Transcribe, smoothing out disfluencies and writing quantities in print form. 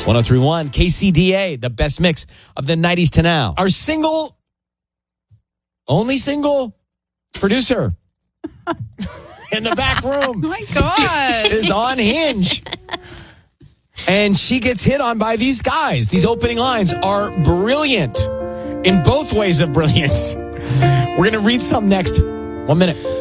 1031 KCDA, the best mix of the 90s to now. Our only single producer in the back room. Oh my God. Is on Hinge. And she gets hit on by these guys. These opening lines are brilliant in both ways of brilliance. We're going to read some next. 1 minute.